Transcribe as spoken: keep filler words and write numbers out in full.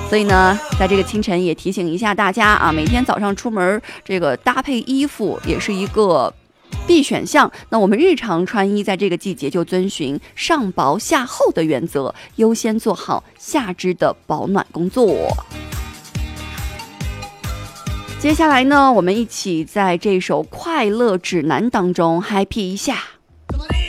所以呢，在这个清晨也提醒一下大家啊，每天早上出门这个搭配衣服也是一个必选项。那我们日常穿衣在这个季节就遵循上薄下厚的原则，优先做好下肢的保暖工作。接下来呢，我们一起在这首快乐指南当中 happy 一下。